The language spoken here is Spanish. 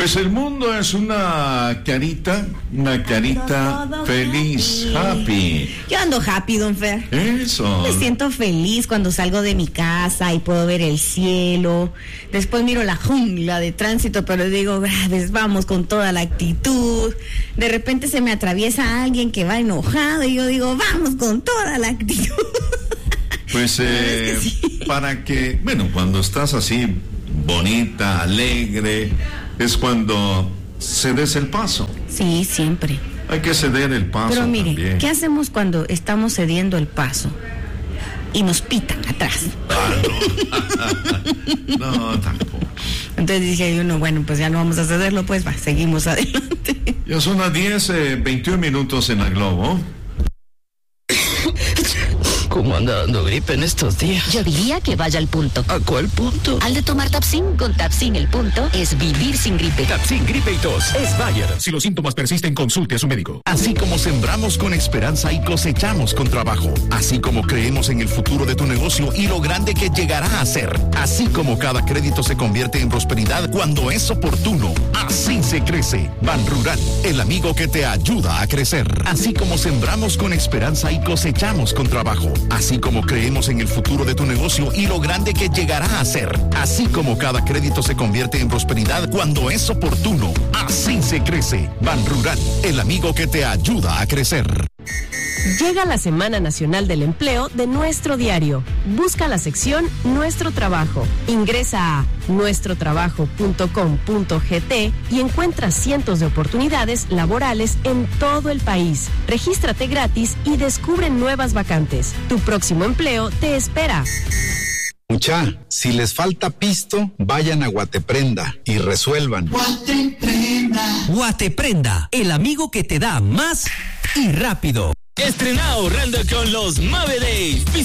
Pues el mundo es una carita feliz, happy. Yo ando happy, don Fer. Eso. Me siento feliz cuando salgo de mi casa y puedo ver el cielo. Después miro la jungla de tránsito, pero digo, gracias, vamos con toda la actitud. De repente se me atraviesa alguien que va enojado y yo digo, vamos con toda la actitud. Pues para que, bueno, cuando estás así bonita, alegre, es cuando cedes el paso. Sí, siempre. Hay que ceder el paso. Pero mire, también. ¿qué hacemos cuando estamos cediendo el paso y nos pitan atrás? No, tampoco. Entonces dije yo, no, bueno, pues ya no vamos a cederlo, pues va, seguimos adelante. Ya son las 10:21 minutos en la Globo. ¿Cómo anda dando gripe en estos días? Yo diría que vaya al punto. ¿A cuál punto? Al de tomar Tapsin. Con Tapsin el punto es vivir sin gripe. Tapsin gripe y tos es Bayer. Si los síntomas persisten, consulte a su médico. Así como sembramos con esperanza y cosechamos con trabajo. Así como creemos en el futuro de tu negocio y lo grande que llegará a ser. Así como cada crédito se convierte en prosperidad cuando es oportuno. Así se crece. Ban Rural, el amigo que te ayuda a crecer. Así como sembramos con esperanza y cosechamos con trabajo. Así como creemos en el futuro de tu negocio y lo grande que llegará a ser. Así como cada crédito se convierte en prosperidad cuando es oportuno. Así se crece. Ban Rural, el amigo que te ayuda a crecer. Llega la Semana Nacional del Empleo de Nuestro Diario. Busca la sección Nuestro Trabajo. Ingresa a nuestrotrabajo.com.gt y encuentra cientos de oportunidades laborales en todo el país. Regístrate gratis y descubre nuevas vacantes. Tu próximo empleo te espera. Mucha, si les falta pisto, vayan a Guateprenda y resuelvan. Guateprenda, el amigo que te da más y rápido. Estrena ahorrando con los Mave Days.